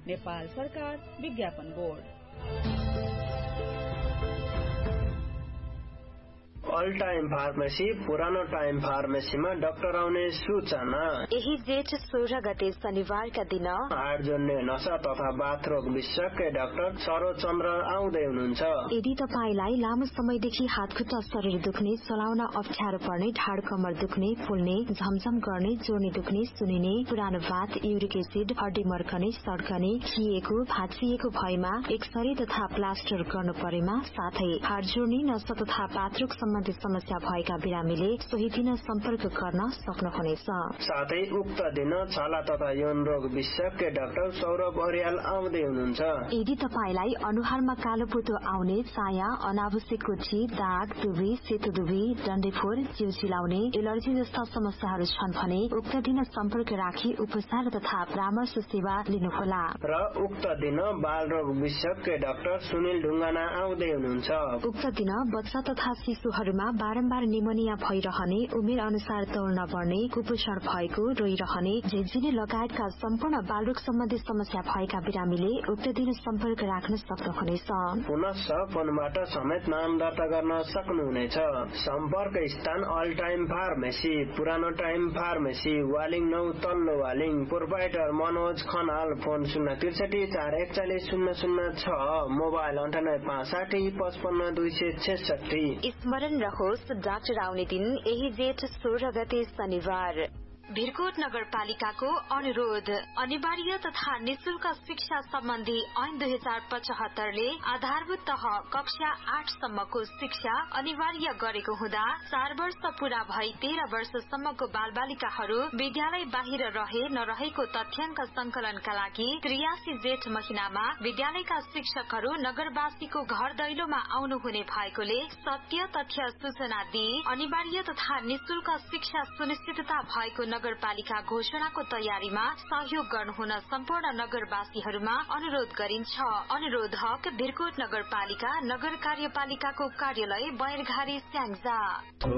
नेपाल सरकार विज्ञापन board. All time pharmacy पुरानो टाइम फार्मेसीमा डाक्टर आउने सूचना। यही जेठ 16 गते शनिबारका दिन हाड जोड्ने नसा तथा बाथरोग विशेषज्ञ डाक्टर सरोज चन्द्र आउँदै हुनुहुन्छ। यदि तपाईलाई लामो समयदेखि हातखुट्टा शरीर दुख्ने, चलाउन अप्ठ्यारो पर्ने, ढाड कमर दुख्ने, फुल्ने, झमझम गर्ने, जोर्नी दुख्ने, सुनिने, पुरानो बात, युरिक एसिड, हड्डी मर्कने, सड्कने, खिएको, भाँचिएको भएमा एक्सरे तथा प्लास्टर गर्नु परेमा, साथै हाड जोड्ने नसा तथा बाथरोग सम्बन्धी समस्या भएका बिरामीले सोही दिन सम्पर्क गर्न सक्नुहुनेछ। साथै उक्त दिन छाला तथा यौन रोग विशेषज्ञ डाक्टर सौरभ अर्याल आउँदै हुनुहुन्छ। यदि तपाईलाई अनुहारमा कालो पोतो आउने, चाया, अनावश्यक कोठी, दाग, दुबी, सेतो दुबी, डन्डेफोर, जिउ चिलाउने, एलर्जी जस्ता समस्याहरू छन् भने उक्त दिन सम्पर्क राखी उपचार तथा परामर्श सेवा लिनुहोला। र उक्त दिन बाल रोग विशेषज्ञ डाक्टर सुनिल ढुङ्गाना आउँदै हुनुहुन्छ। उक्त दिन बच्चा तथा शिशुहरूमा बारम्बार निमोनिया भइरहने, उमेर अनुसार तौल नबढ्ने, कुपोषण भएको, रोइरहने, झिझिने लगायतका सम्पूर्ण बालरोग सम्बन्धी समस्या भएका बिरामीले उक्त दिन सम्पर्क राख्न सक्नुहुनेछ। पुनश्च फोनबाट समेत नाम दर्ता गर्न सक्नुहुनेछ। सम्पर्क स्थान अल टाइम फार्मेसी पुरानो टाइम फार्मेसी, वालिङ 9 तल्लो Waling, proprietor Manoj Khanal, phone 063 441 006, mobile 98 65 55 266। स्मरण रहोस्, डाक्टर आउने दिन यही जेठ 16 गते शनिबार। भिरकोट नगरपालिकाको अनुरोध। अनिवार्य तथा निशुल्क शिक्षा सम्बन्धी ऐन 2075 ले आधारभूत तह कक्षा 8 सम्मको शिक्षा अनिवार्य गरेको हुँदा 4 वर्ष पूरा भई 13 वर्षसम्मको बालबालिकाहरू विद्यालय बाहिर रहे नरहेको तथ्याङ्क संकलनका लागि 83 जेठ महिनामा विद्यालयका शिक्षकहरू नगरवासीको घर दैलोमा आउनुहुने भएकोले सत्य तथ्य सूचना दिई अनिवार्य तथा निशुल्क शिक्षा सुनिश्चितता भएको नगरपालिका घोषणाको तयारीमा सहयोग गर्नुहुन सम्पूर्ण नगरवासीहरूमा अनुरोध गरिन्छ। अनुरोध हक भिरकोट नगरपालिका नगर कार्यपालिकाको कार्यालय बैरघारी स्याङ्जा।